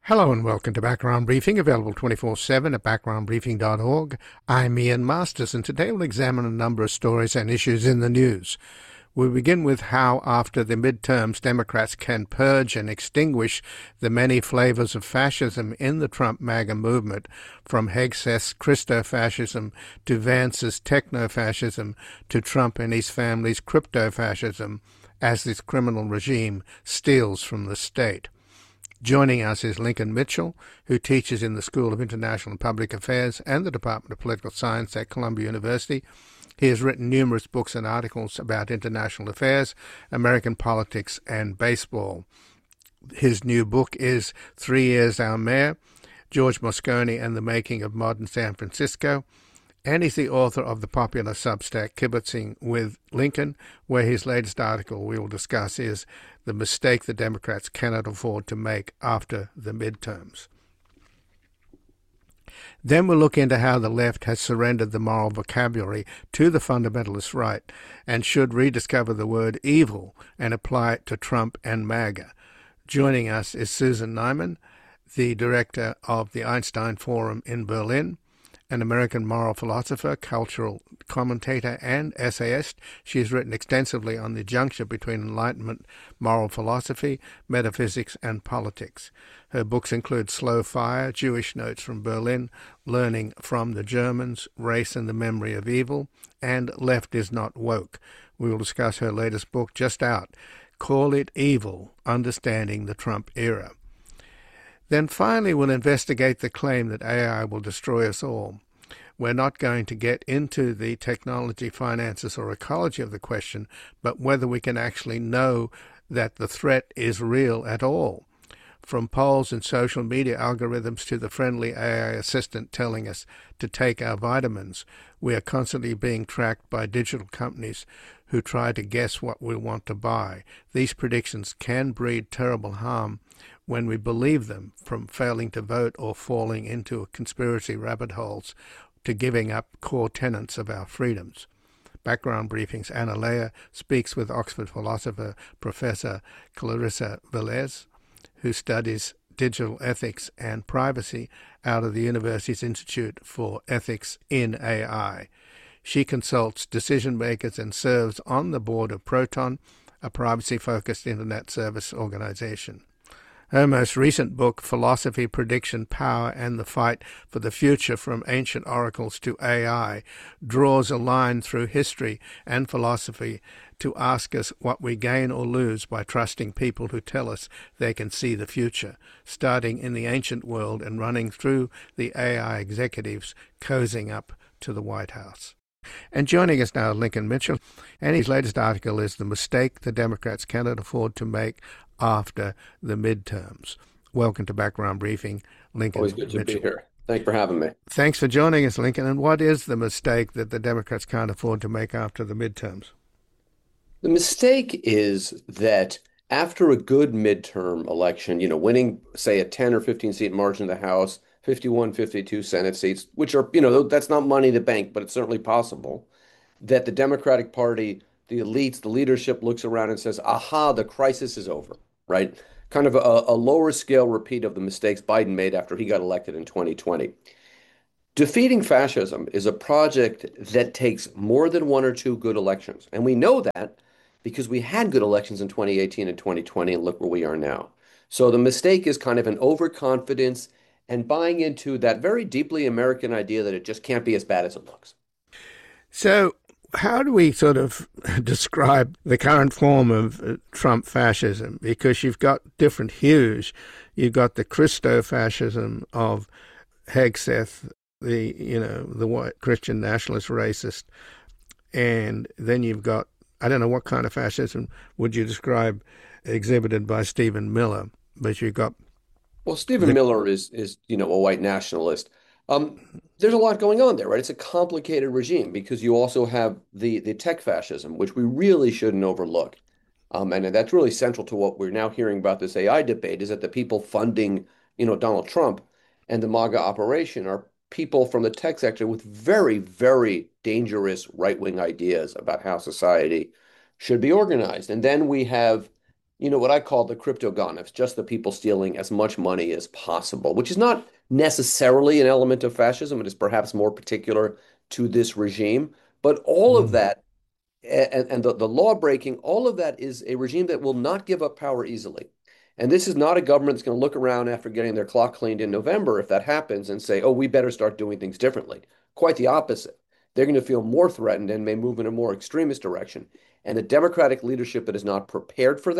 Hello and welcome to Background Briefing, available 24/7 at backgroundbriefing.org. I'm Ian Masters, and today we'll examine a number of stories and issues in the news. We begin with how, after the midterms, Democrats can purge and extinguish the many flavors of fascism in the Trump MAGA movement, from Hegseth's Christo-fascism to Vance's techno-fascism to Trump and his family's crypto-fascism, as this criminal regime steals from the state. Joining us is Lincoln Mitchell, who teaches in the School of International and Public Affairs and the Department of Political Science at Columbia University. He has written numerous books and articles about international affairs, American politics, and baseball. His new book is 3 Years Our Mayor, George Moscone and the Making of Modern San Francisco, and he's the author of the popular Substack Kibitzing with Lincoln, where his latest article we will discuss is The Mistake the Democrats Cannot Afford to Make After the Midterms. Then we'll look into how the left has surrendered the moral vocabulary to the fundamentalist right and should rediscover the word evil and apply it to Trump and MAGA. Joining us is Susan Neiman, the director of the Einstein Forum in Berlin, an American moral philosopher, cultural commentator, and essayist. She has written extensively on the juncture between Enlightenment moral philosophy, metaphysics, and politics. Her books include Slow Fire, Jewish Notes from Berlin, Learning from the Germans, Race and the Memory of Evil, and Left is Not Woke. We will discuss her latest book, just out, Call It Evil, Understanding the Trump Era. Then finally we'll investigate the claim that AI will destroy us all. We're not going to get into the technology, finances, or ecology of the question, but whether we can actually know that the threat is real at all. From polls and social media algorithms to the friendly AI assistant telling us to take our vitamins, we are constantly being tracked by digital companies who try to guess what we want to buy. These predictions can breed terrible harm when we believe them, from failing to vote or falling into conspiracy rabbit holes to giving up core tenets of our freedoms. Background Briefing's Anna Leah speaks with Oxford philosopher Professor Clarissa Velez, who studies digital ethics and privacy out of the university's Institute for Ethics in AI. She consults decision makers and serves on the board of Proton, a privacy-focused internet service organization. Her most recent book, Philosophy, Prediction, Power, and the Fight for the Future from Ancient Oracles to AI, draws a line through history and philosophy to ask us what we gain or lose by trusting people who tell us they can see the future, starting in the ancient world and running through the AI executives cozying up to the White House. And joining us now, Lincoln Mitchell, and his latest article is The Mistake the Democrats Cannot Afford to Make After the Midterms. Welcome to Background Briefing, Lincoln Mitchell. Always good to be here. Thanks for having me. Thanks for joining us, Lincoln. And what is the mistake that the Democrats can't afford to make after the midterms? The mistake is that after a good midterm election, winning, say, a 10 or 15 seat margin in the House, 51, 52 Senate seats, which are, that's not money in the bank, but it's certainly possible, that the Democratic Party, the elites, the leadership looks around and says, aha, the crisis is over, right? Kind of a lower scale repeat of the mistakes Biden made after he got elected in 2020. Defeating fascism is a project that takes more than one or two good elections. And we know that because we had good elections in 2018 and 2020, and look where we are now. So the mistake is kind of an overconfidence and buying into that very deeply American idea that it just can't be as bad as it looks. So how do we sort of describe the current form of Trump fascism? Because you've got different hues. You've got the Christo-fascism of Hegseth, the white Christian nationalist racist, and then you've got, I don't know what kind of fascism would you describe exhibited by Stephen Miller, but you've got... Well, Stephen Miller is a white nationalist. There's a lot going on there, right? It's a complicated regime because you also have the tech fascism, which we really shouldn't overlook. And that's really central to what we're now hearing about this AI debate, is that the people funding, Donald Trump and the MAGA operation are people from the tech sector with very, very dangerous right-wing ideas about how society should be organized. And then we have what I call the cryptogonics, just the people stealing as much money as possible, which is not necessarily an element of fascism. It is perhaps more particular to this regime. But all of Mm. that and the law breaking, all of that is a regime that will not give up power easily. And this is not a government that's going to look around after getting their clock cleaned in November, if that happens, and say, oh, we better start doing things differently. Quite the opposite. They're going to feel more threatened and may move in a more extremist direction. And the Democratic leadership that is not prepared for that